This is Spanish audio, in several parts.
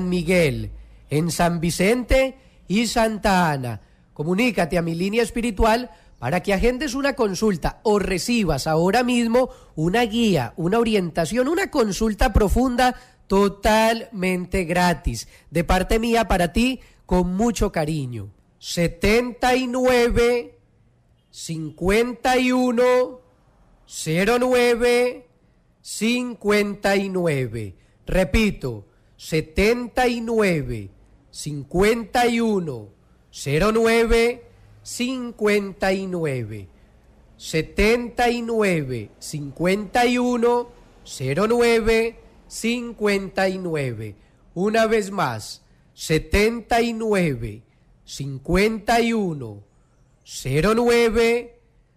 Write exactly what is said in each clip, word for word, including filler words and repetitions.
San Miguel, en San Vicente y Santa Ana. Comunícate a mi línea espiritual para que agendes una consulta o recibas ahora mismo una guía, una orientación, una consulta profunda totalmente gratis, de parte mía para ti, con mucho cariño. setenta y nueve, cincuenta y uno, cero nueve, cincuenta y nueve. Repito, setenta y nueve, cincuenta y uno, cero nueve, cincuenta y nueve. setenta y nueve, cincuenta y uno, cero nueve, cincuenta y nueve. Una vez más, setenta y nueve, cincuenta y uno, cero nueve,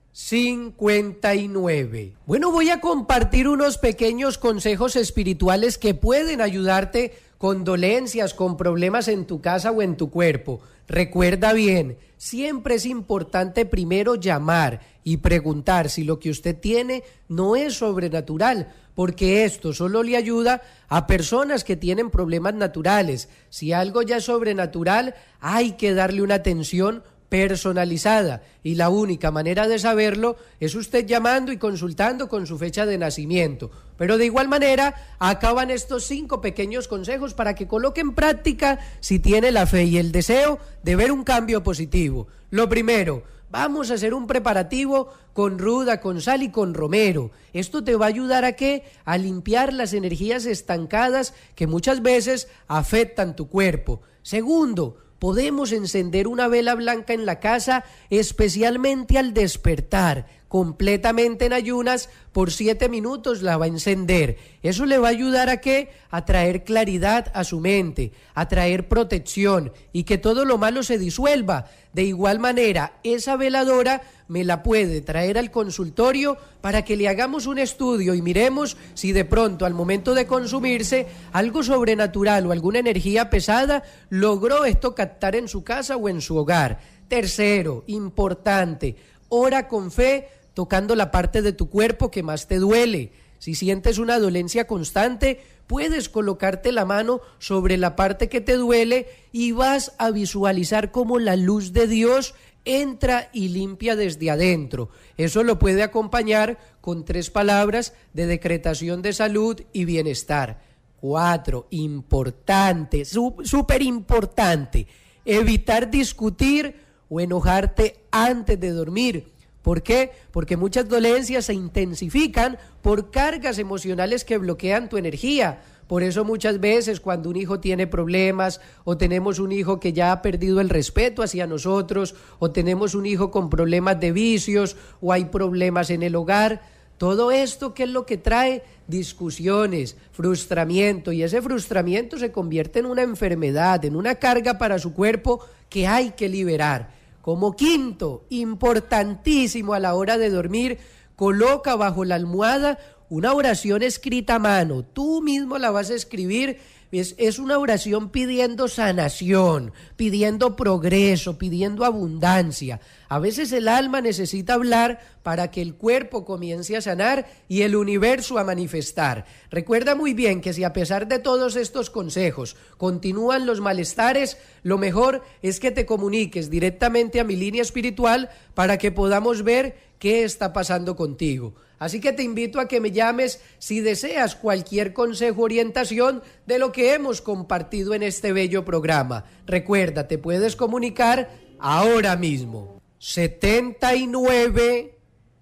cincuenta y nueve. Bueno, voy a compartir unos pequeños consejos espirituales que pueden ayudarte con dolencias, con problemas en tu casa o en tu cuerpo. Recuerda bien, siempre es importante primero llamar y preguntar si lo que usted tiene no es sobrenatural, porque esto solo le ayuda a personas que tienen problemas naturales. Si algo ya es sobrenatural, hay que darle una atención personalizada, y la única manera de saberlo es usted llamando y consultando con su fecha de nacimiento. Pero de igual manera, acaban estos cinco pequeños consejos para que coloque en práctica si tiene la fe y el deseo de ver un cambio positivo. Lo primero, vamos a hacer un preparativo con ruda, con sal y con romero. Esto te va a ayudar a ¿qué? A limpiar las energías estancadas que muchas veces afectan tu cuerpo. Segundo, podemos encender una vela blanca en la casa, especialmente al despertar, completamente en ayunas, por siete minutos la va a encender. Eso le va a ayudar a ¿qué? A traer claridad a su mente, a traer protección y que todo lo malo se disuelva. De igual manera, esa veladora me la puede traer al consultorio para que le hagamos un estudio y miremos si de pronto al momento de consumirse algo sobrenatural o alguna energía pesada logró esto captar en su casa o en su hogar. Tercero, importante, ora con fe tocando la parte de tu cuerpo que más te duele. Si sientes una dolencia constante, puedes colocarte la mano sobre la parte que te duele y vas a visualizar cómo la luz de Dios entra y limpia desde adentro. Eso lo puede acompañar con tres palabras de decretación de salud y bienestar. Cuatro, importante, súper importante, evitar discutir o enojarte antes de dormir. ¿Por qué? Porque muchas dolencias se intensifican por cargas emocionales que bloquean tu energía. Por eso muchas veces cuando un hijo tiene problemas, o tenemos un hijo que ya ha perdido el respeto hacia nosotros, o tenemos un hijo con problemas de vicios, o hay problemas en el hogar, todo esto, ¿qué es lo que trae? Discusiones, frustramiento, y ese frustramiento se convierte en una enfermedad, en una carga para su cuerpo que hay que liberar. Como quinto, importantísimo a la hora de dormir, coloca bajo la almohada una oración escrita a mano. Tú mismo la vas a escribir. Es, es una oración pidiendo sanación, pidiendo progreso, pidiendo abundancia. A veces el alma necesita hablar para que el cuerpo comience a sanar y el universo a manifestar. Recuerda muy bien que si a pesar de todos estos consejos continúan los malestares, lo mejor es que te comuniques directamente a mi línea espiritual para que podamos ver qué está pasando contigo. Así que te invito a que me llames si deseas cualquier consejo o orientación de lo que hemos compartido en este bello programa. Recuerda, te puedes comunicar ahora mismo. setenta y nueve,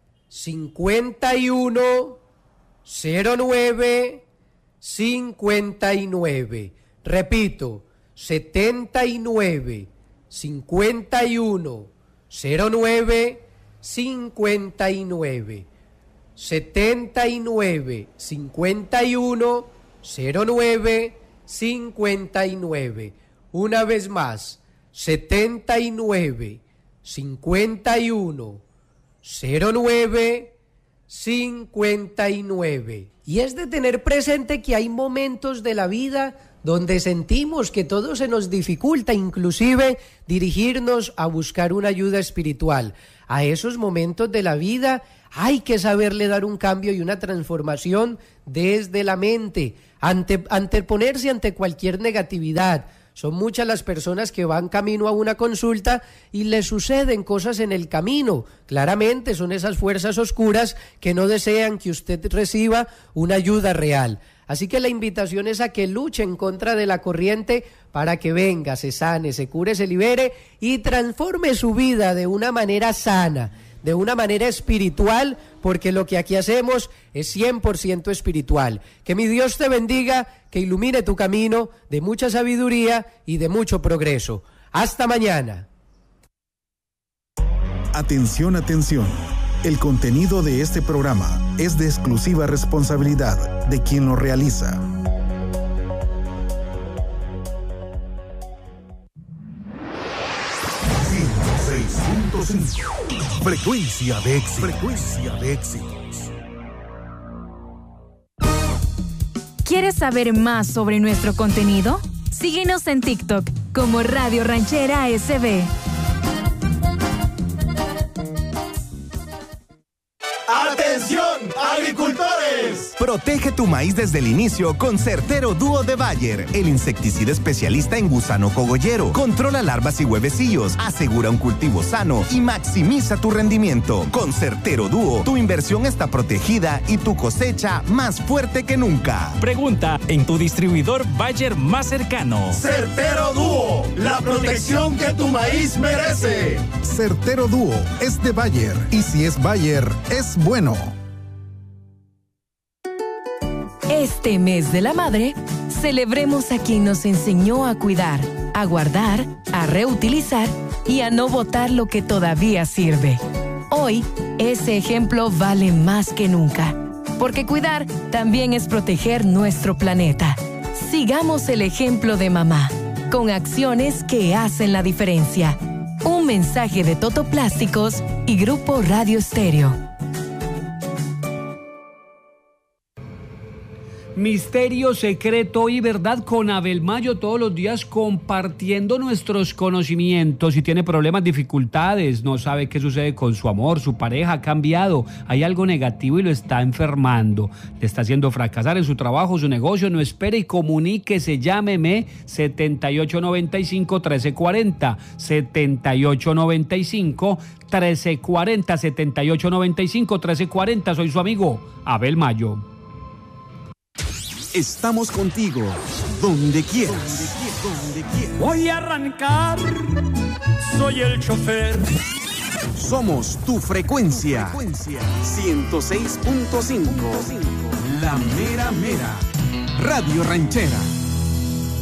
cincuenta y uno, cero nueve, cincuenta y nueve. Repito, setenta y nueve, cincuenta y uno, cero nueve, cincuenta y nueve. setenta y nueve, cincuenta y uno, cero nueve, cincuenta y nueve. Una vez más, setenta y nueve, cincuenta y uno, cero nueve, cincuenta y nueve. Y es de tener presente que hay momentos de la vida donde sentimos que todo se nos dificulta, inclusive dirigirnos a buscar una ayuda espiritual. A esos momentos de la vida hay que saberle dar un cambio y una transformación desde la mente, ante, anteponerse ante cualquier negatividad. Son muchas las personas que van camino a una consulta y les suceden cosas en el camino. Claramente son esas fuerzas oscuras que no desean que usted reciba una ayuda real. Así que la invitación es a que luche en contra de la corriente para que venga, se sane, se cure, se libere y transforme su vida de una manera sana, de una manera espiritual, porque lo que aquí hacemos es cien por ciento espiritual. Que mi Dios te bendiga, que ilumine tu camino de mucha sabiduría y de mucho progreso. Hasta mañana. Atención, atención. El contenido de este programa es de exclusiva responsabilidad de quien lo realiza. ciento seis punto cinco. Frecuencia de éxito. Frecuencia de éxitos. ¿Quieres saber más sobre nuestro contenido? Síguenos en TikTok como Radio Ranchera S B. ¡Atención, agricultores! Protege tu maíz desde el inicio con Certero Dúo de Bayer, el insecticida especialista en gusano cogollero. Controla larvas y huevecillos, asegura un cultivo sano y maximiza tu rendimiento. Con Certero Dúo, tu inversión está protegida y tu cosecha más fuerte que nunca. Pregunta en tu distribuidor Bayer más cercano. Certero Dúo, la protección que tu maíz merece. Certero Dúo es de Bayer, y si es Bayer, es bueno. Este mes de la madre, celebremos a quien nos enseñó a cuidar, a guardar, a reutilizar y a no botar lo que todavía sirve. Hoy, ese ejemplo vale más que nunca, porque cuidar también es proteger nuestro planeta. Sigamos el ejemplo de mamá, con acciones que hacen la diferencia. Un mensaje de Toto Plásticos y Grupo Radio Estéreo. Misterio, secreto y verdad con Abel Mayo, todos los días compartiendo nuestros conocimientos. Si tiene problemas, dificultades, no sabe qué sucede con su amor, su pareja ha cambiado, hay algo negativo y lo está enfermando, le está haciendo fracasar en su trabajo, su negocio, no espere y comuníquese, llámeme setenta y ocho noventa y cinco, trece cuarenta, setenta y ocho noventa y cinco, trece cuarenta, setenta y ocho noventa y cinco, trece cuarenta, soy su amigo Abel Mayo. Estamos contigo, donde quieras. Donde quieras. Voy a arrancar, soy el chofer. Somos tu frecuencia, ciento seis punto cinco. La mera mera. Radio Ranchera.